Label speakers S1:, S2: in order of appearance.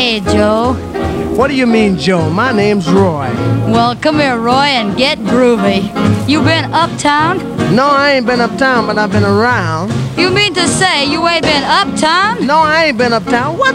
S1: Hey, Joe.
S2: What do you mean, Joe? My name's Roy.
S1: Well, come here, Roy, and get groovy. You been uptown?
S2: No, I ain't been uptown, but I've been around.
S1: You mean to say you ain't been uptown?
S2: No, I ain't been uptown. What